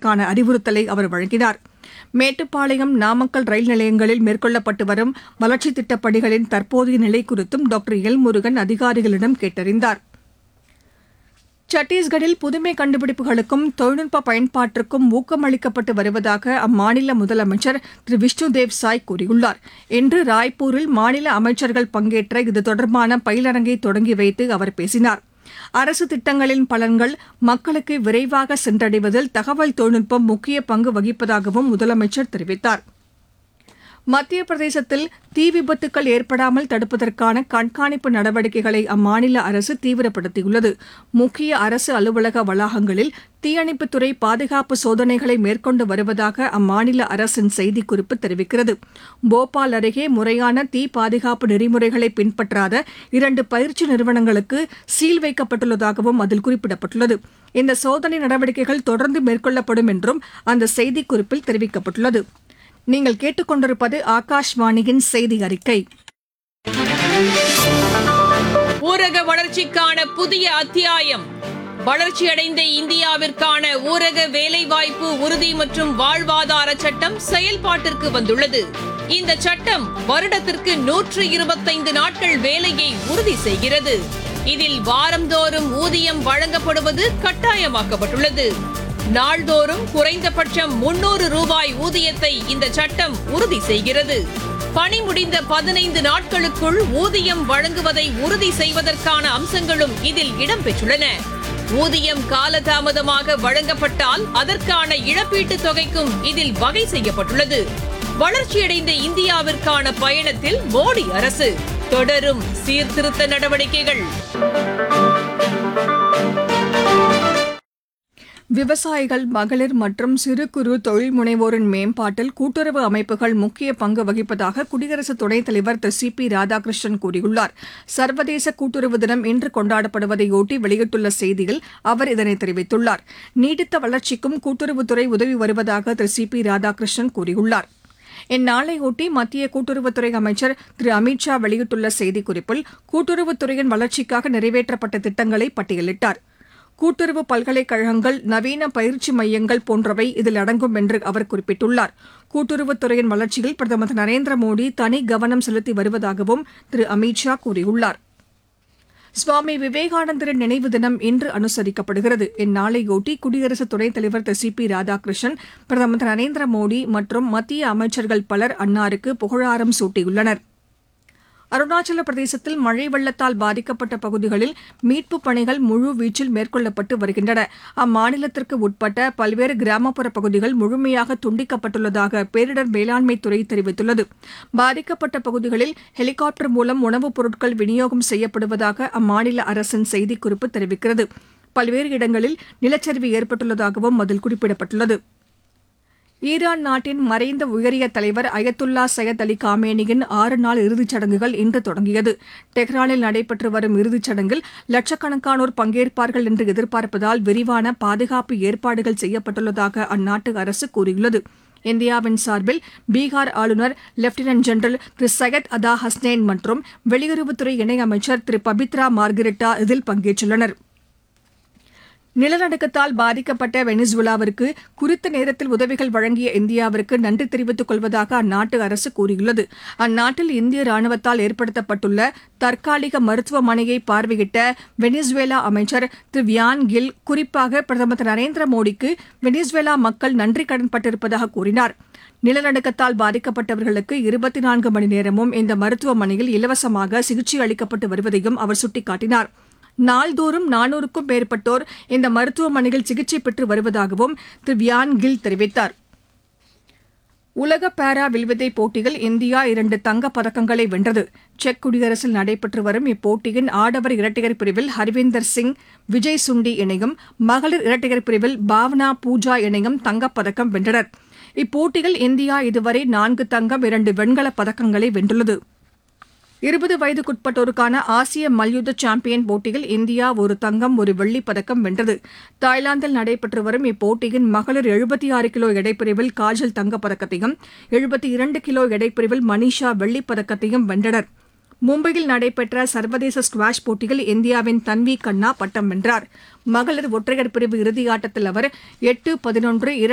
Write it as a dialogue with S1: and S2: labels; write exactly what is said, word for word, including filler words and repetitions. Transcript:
S1: மேற்கொள்வதற்கான அறிவுறுத்தலை அவர் வழங்கினார். மேட்டுப்பாளையம், நாமக்கல் ரயில் நிலையங்களில் மேற்கொள்ளப்பட்டு வரும் வளர்ச்சித் திட்டப் பணிகளின் தற்போதைய நிலை குறித்தும் டாக்டர் எல் முருகன் அதிகாரிகளிடம் கேட்டறிந்தார். சத்தீஸ்கரில் புதுமை கண்டுபிடிப்புகளுக்கும் தொழில்நுட்ப பயன்பாட்டிற்கும் ஊக்கமளிக்கப்பட்டு வருவதாக அம்மாநில முதலமைச்சர் திரு விஷ்ணுதேவ் சாய் கூறியுள்ளார். இன்று ராய்ப்பூரில் மாநில அமைச்சர்கள் பங்கேற்ற இது தொடர்பான பயிலரங்கை தொடங்கி வைத்து அவர் பேசினார். அரசு திட்டங்களின் பலன்கள் மக்களுக்கு விரைவாக சென்றடைவதில் தகவல் தொழில்நுட்பம் முக்கிய பங்கு வகிப்பதாகவும் முதலமைச்சர் தெரிவித்தார். மத்திய பிரதேசத்தில் தீ விபத்துக்கள் ஏற்படாமல் தடுப்பதற்கான கண்காணிப்பு நடவடிக்கைகளை அம்மாநில அரசு தீவிரப்படுத்தியுள்ளது. முக்கிய அரசு அலுவலக வளாகங்களில் தீயணைப்புத்துறை பாதுகாப்பு சோதனைகளை மேற்கொண்டு வருவதாக அம்மாநில அரசின் செய்திக்குறிப்பு தெரிவிக்கிறது. போபால் அருகே முறையான தீ பாதுகாப்பு நெறிமுறைகளை பின்பற்றாத இரண்டு பயிற்சி நிறுவனங்களுக்கு சீல் வைக்கப்பட்டுள்ளதாகவும் அதில் குறிப்பிடப்பட்டுள்ளது. இந்த சோதனை நடவடிக்கைகள் தொடர்ந்து மேற்கொள்ளப்படும் என்றும் அந்த செய்திக்குறிப்பில் தெரிவிக்கப்பட்டுள்ளது. நீங்கள் கேட்டுக்கொண்டிருப்பது ஆகாஷ்வாணியின் செய்தி அறிக்கை.
S2: ஊரக வளர்ச்சிக்கான புதிய அத்தியாயம். வளர்ச்சியடைந்த இந்தியாவிற்கான ஊரக வேலைவாய்ப்பு உறுதி மற்றும் வாழ்வாதார சட்டம் செயல்பாட்டிற்கு வந்துள்ளது. இந்த சட்டம் வருடத்திற்கு நூற்று இருபத்தைந்து நாட்கள் வேலையை உறுதி செய்கிறது. இதில் வாரந்தோறும் ஊதியம் வழங்கப்படுவது கட்டாயமாக்கப்பட்டுள்ளது. நாள்தோறும் குறைந்தபட்சம் முன்னூறு ரூபாய் ஊதியத்தை இந்த சட்டம் உறுதி செய்கிறது. பணி முடிந்த பதினைந்து நாட்களுக்குள் ஊதியம் வழங்குவதை உறுதி செய்வதற்கான அம்சங்களும் இதில் இடம்பெற்றுள்ளன. ஊதியம் காலதாமதமாக வழங்கப்பட்டால் அதற்கான இழப்பீட்டுத் தொகைக்கும் இதில் வகை செய்யப்பட்டுள்ளது. வளர்ச்சியடைந்த இந்தியாவிற்கான பயணத்தில் மோடி அரசு தொடரும் சீர்திருத்த நடவடிக்கைகள்.
S1: விவசாயிகள், மகளிர் மற்றும் சிறு குறு தொழில் முனைவோரின் மேம்பாட்டில் கூட்டுறவு அமைப்புகள் முக்கிய பங்கு வகிப்பதாக குடியரசு துணைத் தலைவர் திரு சி பி ராதாகிருஷ்ணன் கூறியுள்ளார். சர்வதேச கூட்டுறவு தினம் இன்று கொண்டாடப்படுவதையொட்டி வெளியிட்டுள்ள செய்தியில் அவர் இதனை தெரிவித்துள்ளார். நீடித்த வளர்ச்சிக்கும் கூட்டுறவுத்துறை உதவி வருவதாக திரு சி பி ராதாகிருஷ்ணன் கூறியுள்ளார். இந்நாளையொட்டி மத்திய கூட்டுறவுத்துறை அமைச்சர் திரு அமித் ஷா வெளியிட்டுள்ள செய்திக்குறிப்பில் கூட்டுறவுத்துறையின் வளர்ச்சிக்காக நிறைவேற்றப்பட்ட திட்டங்களை பட்டியலிட்டார். கூட்டுறவு பல்கலைக்கழகங்கள், நவீன பயிற்சி மையங்கள் போன்றவை இதில் அடங்கும் என்று அவர் குறிப்பிட்டுள்ளார். கூட்டுறவுத்துறையின் வளர்ச்சியில் பிரதமர் திரு நரேந்திர மோடி தனி கவனம் செலுத்தி வருவதாகவும் திரு அமித் ஷா கூறியுள்ளார். சுவாமி விவேகானந்தரின் நினைவு தினம் இன்று அனுசரிக்கப்படுகிறது. இந்நாளையொட்டி குடியரசு துணைத் தலைவர் திரு சி பி ராதாகிருஷ்ணன், பிரதமர் திரு நரேந்திர மோடி மற்றும் மத்திய அமைச்சர்கள் பலர் அன்னாருக்கு புகழாரம் சூட்டியுள்ளனர். அருணாச்சல பிரதேசத்தில் மழை வெள்ளத்தால் பாதிக்கப்பட்ட பகுதிகளில் மீட்புப் பணிகள் முழுவீச்சில் மேற்கொள்ளப்பட்டு வருகின்றன. அம்மாநிலத்திற்கு உட்பட்ட பல்வேறு கிராமப்புற பகுதிகள் முழுமையாக துண்டிக்கப்பட்டுள்ளதாக பேரிடர் மேலாண்மைத் துறை தெரிவித்துள்ளது. பாதிக்கப்பட்ட பகுதிகளில் ஹெலிகாப்டர் மூலம் உணவுப் பொருட்கள் விநியோகம் செய்யப்படுவதாக அம்மாநில அரசின் செய்திக்குறிப்பு தெரிவிக்கிறது. பல்வேறு இடங்களில் நிலச்சரிவு ஏற்பட்டுள்ளதாகவும் அதில் குறிப்பிடப்பட்டுள்ளது. ஈரான் நாட்டின் மறைந்த உயரிய தலைவர் அயத்துல்லா சையத் அலி காமேனியின் ஆறு நாள் இறுதிச் சடங்குகள் இன்று தொடங்கியது. டெஹ்ரானில் நடைபெற்று வரும் இறுதிச் சடங்கில் லட்சக்கணக்கானோர் பங்கேற்பார்கள் என்று எதிர்பார்ப்பதால் விரிவான பாதுகாப்பு ஏற்பாடுகள் செய்யப்பட்டுள்ளதாக அந்நாட்டு அரசு கூறியுள்ளது. இந்தியாவின் சார்பில் பீகார் ஆளுநர் லெப்டினன்ட் ஜெனரல் திரு சையத் அதா ஹஸ்னைன் மற்றும் வெளியுறவுத்துறை இணையமைச்சர் திரு பபித்ரா மார்கரெட்டா இதில் பங்கேற்றுள்ளனர். நிலநடுக்கத்தால் பாதிக்கப்பட்ட வெனிசுலாவிற்கு குறித்த நேரத்தில் உதவிகள் வழங்கிய இந்தியாவிற்கு நன்றி தெரிவித்துக் கொள்வதாக அந்நாட்டு அரசு கூறியுள்ளது. அந்நாட்டில் இந்திய ராணுவத்தால் ஏற்படுத்தப்பட்டுள்ள தற்காலிக மருத்துவமனையை பார்வையிட்ட வெனிசுவேலா அமைச்சர் திரு வியான் கில் குறிப்பாக பிரதமர் திரு நரேந்திர மோடிக்கு வெனிசுவேலா மக்கள் நன்றி கடன்பட்டிருப்பதாக கூறினார். நிலநடுக்கத்தால் பாதிக்கப்பட்டவர்களுக்கு இருபத்தி நான்கு மணி நேரமும் இந்த மருத்துவமனையில் இலவசமாக சிகிச்சை அளிக்கப்பட்டு வருவதையும் அவர் சுட்டிக்காட்டினார். நாள்தோறும் நானூறுக்கும் மேற்பட்டோர் இந்த மருத்துவமனையில் சிகிச்சை பெற்று வருவதாகவும் திரு வியான் கில் தெரிவித்தார். உலக பாரா வில்வித்தை போட்டியில் இந்தியா இரண்டு தங்கப் பதக்கங்களை வென்றது. செக் குடியரசில் நடைபெற்று வரும் இப்போட்டியின் ஆடவர் இரட்டையர் பிரிவில் ஹர்வீந்தர் சிங், விஜய் சுண்டி இணையும், மகளிர் இரட்டையர் பிரிவில் பாவனா பூஜா இணையும் தங்கப்பதக்கம் வென்றனர். இப்போட்டியில் இந்தியா இதுவரை நான்கு தங்கம், இரண்டு வெண்கலப் பதக்கங்களை வென்றுள்ளது. இருபது வயதுக்குட்பட்டோருக்கான ஆசிய மல்யுத்த சாம்பியன் போட்டியில் இந்தியா ஒரு தங்கம், ஒரு வெள்ளிப் பதக்கம் வென்றது. தாய்லாந்தில் நடைபெற்று வரும் இப்போட்டியின் மகளிர் எழுபத்தி ஆறு கிலோ எடைப்பிரிவில் காஜல் தங்கப்பதக்கத்தையும், எழுபத்தி இரண்டு கிலோ எடைப்பிரிவில் மனிஷா வெள்ளிப் பதக்கத்தையும் வென்றனர். மும்பையில் நடைபெற்ற சர்வதேச ஸ்குவாஷ் போட்டியில் இந்தியாவின் தன்வி கண்ணா பட்டம் வென்றார். மகளிர் ஒற்றையர் பிரிவு இறுதியாட்டத்தில் அவர் எட்டு பதினொன்று